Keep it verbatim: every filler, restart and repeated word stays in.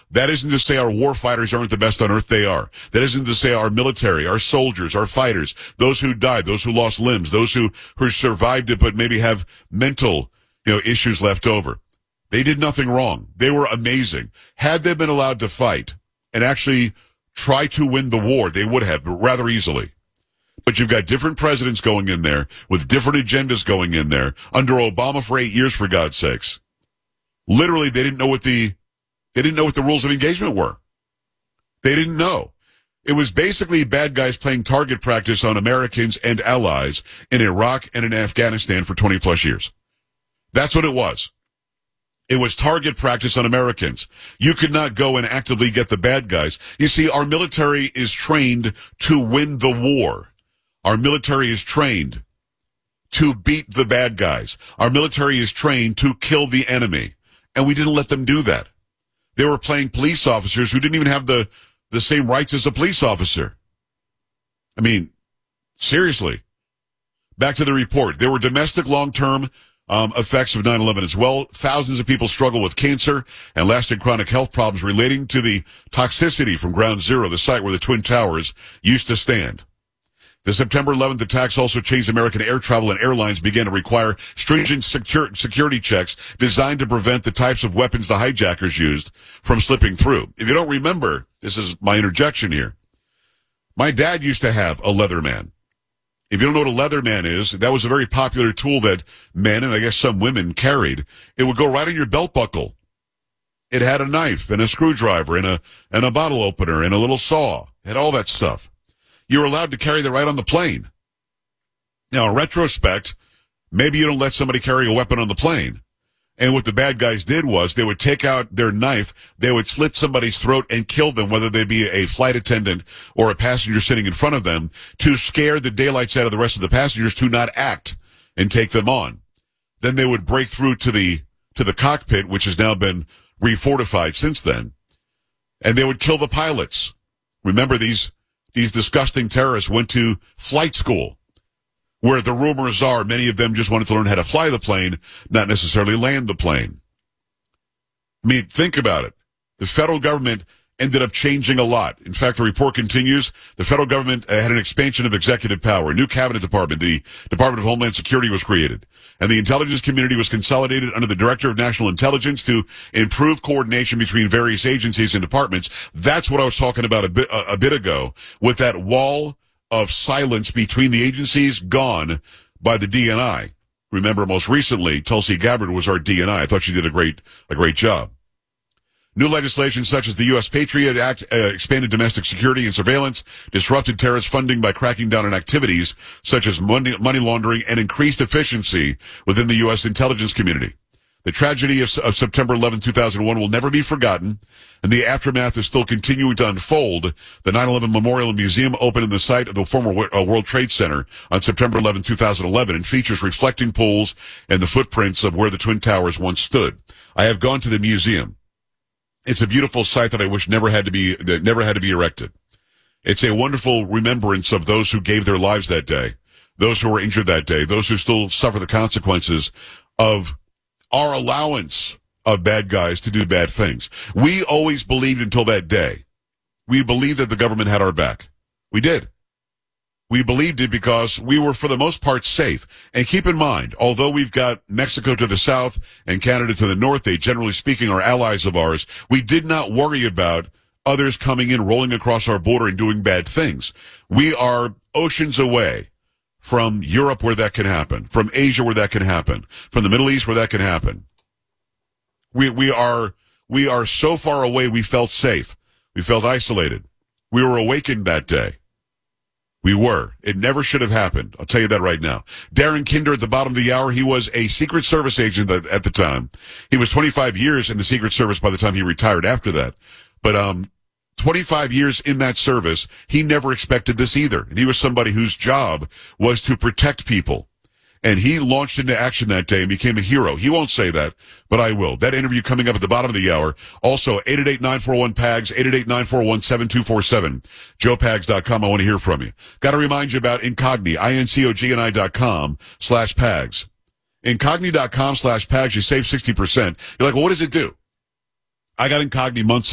That isn't to say our war fighters aren't the best on earth. They are. That isn't to say our military, our soldiers, our fighters, those who died, those who lost limbs, those who, who survived it but maybe have mental, you know, issues left over. They did nothing wrong. They were amazing. Had they been allowed to fight and actually try to win the war, they would have, but rather easily. But you've got different presidents going in there with different agendas going in there under Obama for eight years, for God's sakes. Literally, they didn't know what the, they didn't know what the rules of engagement were. They didn't know. It was basically bad guys playing target practice on Americans and allies in Iraq and in Afghanistan for twenty plus years. That's what it was. It was target practice on Americans. You could not go and actively get the bad guys. You see, our military is trained to win the war. Our military is trained to beat the bad guys. Our military is trained to kill the enemy. And we didn't let them do that. They were playing police officers who didn't even have the, the same rights as a police officer. I mean, seriously. Back to the report. There were domestic long-term um, effects of nine eleven as well. Thousands of people struggle with cancer and lasting chronic health problems relating to the toxicity from Ground Zero, the site where the Twin Towers used to stand. The September eleventh attacks also changed American air travel, and airlines began to require stringent secure, security checks designed to prevent the types of weapons the hijackers used from slipping through. If you don't remember, this is my interjection here. My dad used to have a Leatherman. If you don't know what a Leatherman is, that was a very popular tool that men, and I guess some women, carried. It would go right on your belt buckle. It had a knife and a screwdriver and a, and a bottle opener and a little saw. It had all that stuff. You were allowed to carry that right on the plane. Now, in retrospect, maybe you don't let somebody carry a weapon on the plane. And what the bad guys did was they would take out their knife, they would slit somebody's throat and kill them, whether they be a flight attendant or a passenger sitting in front of them, to scare the daylights out of the rest of the passengers to not act and take them on. Then they would break through to the to the cockpit, which has now been refortified since then, and they would kill the pilots. Remember, these These disgusting terrorists went to flight school, where the rumors are many of them just wanted to learn how to fly the plane, not necessarily land the plane. I mean, think about it. The federal government ended up changing a lot. In fact, the report continues. The federal government uh, had an expansion of executive power. A new cabinet department, the Department of Homeland Security, was created. And the intelligence community was consolidated under the Director of National Intelligence to improve coordination between various agencies and departments. That's what I was talking about a bit, a, a bit ago, with that wall of silence between the agencies gone by the D N I. Remember, most recently, Tulsi Gabbard was our D N I. I thought she did a great, a great job. New legislation such as the U S Patriot Act uh, expanded domestic security and surveillance, disrupted terrorist funding by cracking down on activities such as money, money laundering, and increased efficiency within the U S intelligence community. The tragedy of, of September eleventh, two thousand one will never be forgotten, and the aftermath is still continuing to unfold. The nine eleven Memorial and Museum opened in the site of the former uh, World Trade Center on September eleventh, two thousand eleven, and features reflecting pools and the footprints of where the Twin Towers once stood. I have gone to the museum. It's a beautiful site that I wish never had to be, never had to be erected. It's a wonderful remembrance of those who gave their lives that day, those who were injured that day, those who still suffer the consequences of our allowance of bad guys to do bad things. We always believed until that day. We believed that the government had our back. We did. We believed it because we were, for the most part, safe. And keep in mind, although we've got Mexico to the south and Canada to the north, they, generally speaking, are allies of ours, we did not worry about others coming in, rolling across our border and doing bad things. We are oceans away from Europe where that can happen, from Asia where that can happen, from the Middle East where that can happen. We, we are, we are so far away we felt safe. We felt isolated. We were awakened that day. We were. It never should have happened. I'll tell you that right now. Darren Kinder at the bottom of the hour. He was a Secret Service agent at the time. He was twenty-five years in the Secret Service by the time he retired after that. But, um, twenty-five years in that service, he never expected this either. And he was somebody whose job was to protect people. And he launched into action that day and became a hero. He won't say that, but I will. That interview coming up at the bottom of the hour. Also, eight eight eight, nine four one, P A G S, eight eight eight, nine four one, seven two four seven, joe pags dot com. I want to hear from you. Got to remind you about Incogni, I N C O G N I dot com slash Pags. Incogni dot com slash Pags, you save sixty percent. You're like, well, what does it do? I got Incogni months